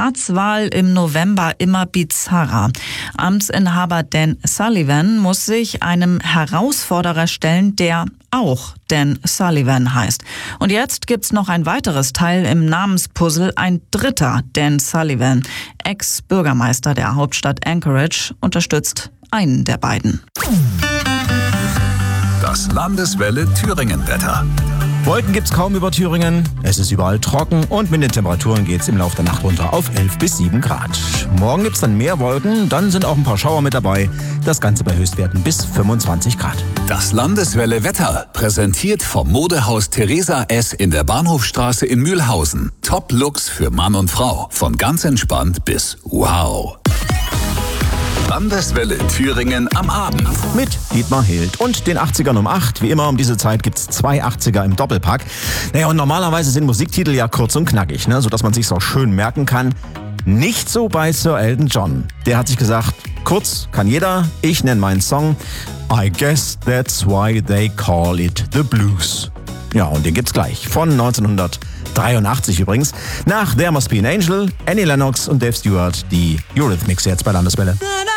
Ratswahl im November immer bizarrer. Amtsinhaber Dan Sullivan muss sich einem Herausforderer stellen, der auch Dan Sullivan heißt. Und jetzt gibt's noch ein weiteres Teil im Namenspuzzle, ein dritter Dan Sullivan. Ex-Bürgermeister der Hauptstadt Anchorage unterstützt einen der beiden. Das Landeswelle Thüringen-Wetter. Wolken gibt's kaum über Thüringen, es ist überall trocken und mit den Temperaturen geht's im Laufe der Nacht runter auf 11 bis 7 Grad. Morgen gibt's dann mehr Wolken, dann sind auch ein paar Schauer mit dabei. Das Ganze bei Höchstwerten bis 25 Grad. Das Landeswelle Wetter, präsentiert vom Modehaus Theresa S. in der Bahnhofstraße in Mühlhausen. Top-Looks für Mann und Frau, von ganz entspannt bis wow. Landeswelle Thüringen am Abend. Mit Dietmar Hild und den 80ern um 8. Wie immer um diese Zeit gibt's 2 80er im Doppelpack. Naja, und normalerweise sind Musiktitel ja kurz und knackig, ne? Sodass man sich's auch schön merken kann. Nicht so bei Sir Elton John. Der hat sich gesagt, kurz kann jeder, ich nenne meinen Song I guess that's why they call it the blues. Ja, und den gibt's gleich. Von 1983 übrigens. Nach There Must Be an Angel, Annie Lennox und Dave Stewart, die Eurythmics jetzt bei Landeswelle.